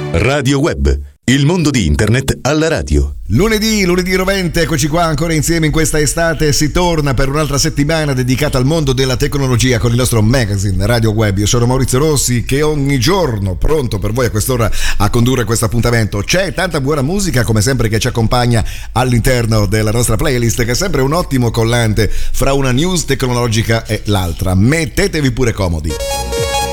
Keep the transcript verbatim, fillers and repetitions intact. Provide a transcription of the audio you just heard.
Radio Web, il mondo di internet alla radio. Lunedì, lunedì rovente, eccoci qua ancora insieme in questa estate. Si torna per un'altra settimana dedicata al mondo della tecnologia con il nostro magazine Radio Web. Io sono Maurizio Rossi, che ogni giorno pronto per voi a quest'ora a condurre questo appuntamento. C'è tanta buona musica come sempre che ci accompagna all'interno della nostra playlist, che è sempre un ottimo collante fra una news tecnologica e l'altra. Mettetevi pure comodi.